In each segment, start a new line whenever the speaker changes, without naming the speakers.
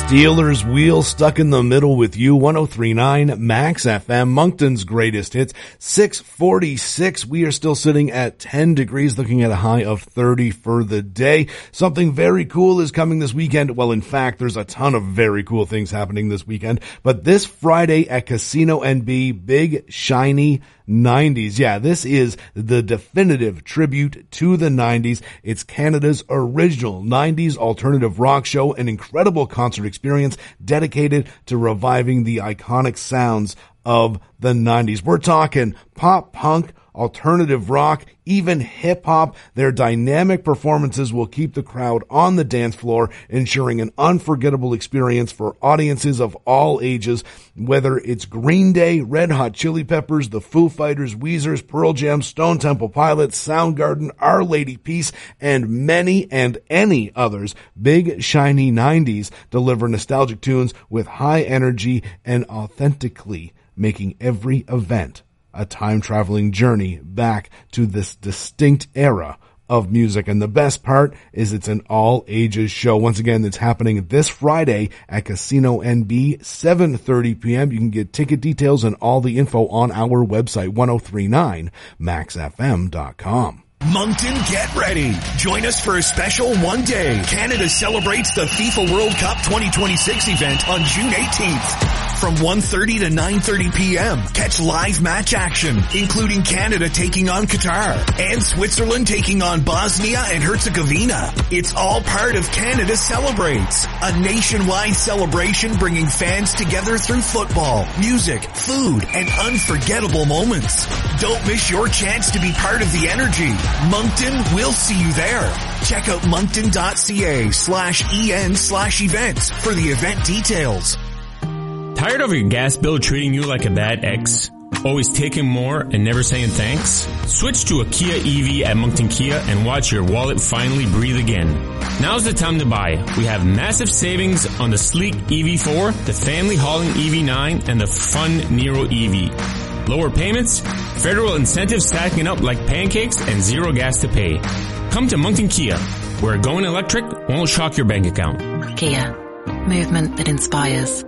Steelers wheel stuck in the middle with you. 103.9 Max FM, Moncton's greatest hits. 6:46. We are still sitting at 10 degrees, looking at a high of 30 for the day. Something very cool is coming this weekend. Well, in fact, there's a ton of very cool things happening this weekend. But this Friday at Casino NB, Big Shiny 90s. Yeah, this is the definitive tribute to the 90s. It's Canada's original 90s alternative rock show, an incredible concert experience dedicated to reviving the iconic sounds of the 90s. We're talking pop, punk, alternative rock, even hip-hop. Their dynamic performances will keep the crowd on the dance floor, ensuring an unforgettable experience for audiences of all ages, whether it's Green Day, Red Hot Chili Peppers, the Foo Fighters, Weezer, Pearl Jam, Stone Temple Pilots, Soundgarden, Our Lady Peace, and many and any others. Big Shiny 90s deliver nostalgic tunes with high energy and authentically making every event a time-traveling journey back to this distinct era of music. And the best part is it's an all-ages show. Once again, it's happening this Friday at Casino NB, 7:30 p.m. You can get ticket details and all the info on our website, 1039maxfm.com.
Moncton, get ready. Join us for a special one-day Canada Celebrates the FIFA World Cup 2026 event on June 18th. From 1:30 to 9:30 p.m., catch live match action, including Canada taking on Qatar and Switzerland taking on Bosnia and Herzegovina. It's all part of Canada Celebrates, a nationwide celebration bringing fans together through football, music, food, and unforgettable moments. Don't miss your chance to be part of the energy. Moncton, we'll see you there. Check out moncton.ca/en/events for the event details.
Tired of your gas bill treating you like a bad ex? Always taking more and never saying thanks? Switch to a Kia EV at Moncton Kia and watch your wallet finally breathe again. Now's the time to buy. We have massive savings on the sleek EV4, the family hauling EV9, and the fun Nero EV. Lower payments, federal incentives stacking up like pancakes, and zero gas to pay. Come to Moncton Kia, where going electric won't shock your bank account.
Kia, movement that inspires.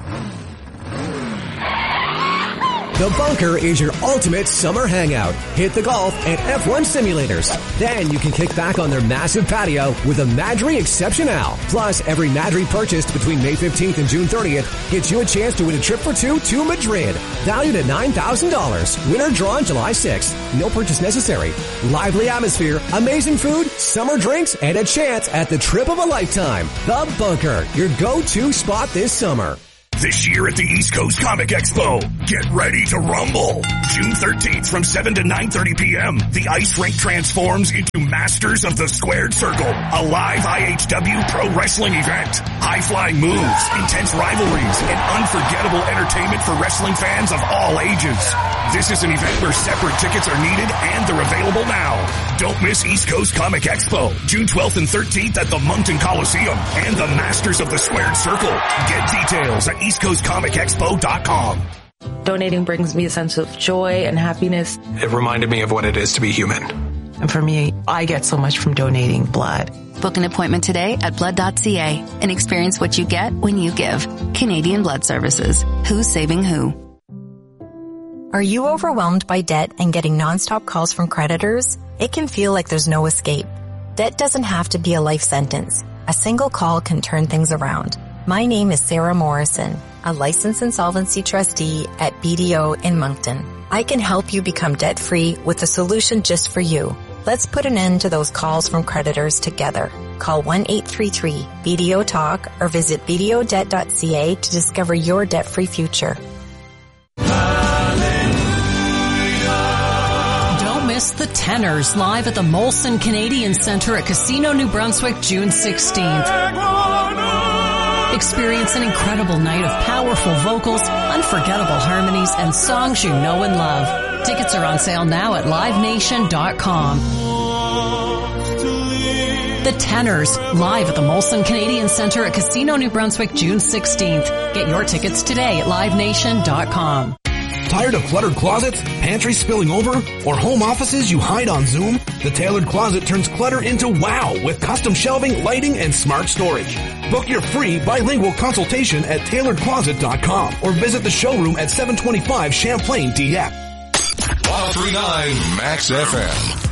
The Bunker is your ultimate summer hangout. Hit the golf and F1 simulators. Then you can kick back on their massive patio with a Madry Exceptional. Plus, every Madry purchased between May 15th and June 30th gets you a chance to win a trip for two to Madrid. Valued at $9,000. Winner drawn July 6th. No purchase necessary. Lively atmosphere, amazing food, summer drinks, and a chance at the trip of a lifetime. The Bunker, your go-to spot this summer.
This year at the East Coast Comic Expo, get ready to rumble. June 13th from 7 to 9:30 p.m., the ice rink transforms into Masters of the Squared Circle, a live IHW pro wrestling event. High-flying moves, intense rivalries, and unforgettable entertainment for wrestling fans of all ages. This is an event where separate tickets are needed and they're available now. Don't miss East Coast Comic Expo, June 12th and 13th at the Moncton Coliseum and the Masters of the Squared Circle. Get details at eastcoastcomicexpo.com.
Donating brings me a sense of joy and happiness.
It reminded me of what it is to be human.
And for me, I get so much from donating blood.
Book an appointment today at blood.ca and experience what you get when you give. Canadian Blood Services. Who's saving who?
Are you overwhelmed by debt and getting nonstop calls from creditors? It can feel like there's no escape. Debt doesn't have to be a life sentence. A single call can turn things around. My name is Sarah Morrison, a licensed insolvency trustee at BDO in Moncton. I can help you become debt-free with a solution just for you. Let's put an end to those calls from creditors together. Call 1-833-BDO-TALK or visit bdodebt.ca to discover your debt-free future.
The Tenors live at the Molson Canadian Centre at Casino New Brunswick, June 16th. Experience an incredible night of powerful vocals, unforgettable harmonies, and songs you know and love. Tickets are on sale now at livenation.com. The Tenors live at the Molson Canadian Centre at Casino New Brunswick, June 16th. Get your tickets today at livenation.com.
Tired of cluttered closets, pantries spilling over, or home offices you hide on Zoom? The Tailored Closet turns clutter into wow with custom shelving, lighting, and smart storage. Book your free bilingual consultation at tailoredcloset.com or visit the showroom at 725 Champlain, Dieppe.
103.9 Max FM.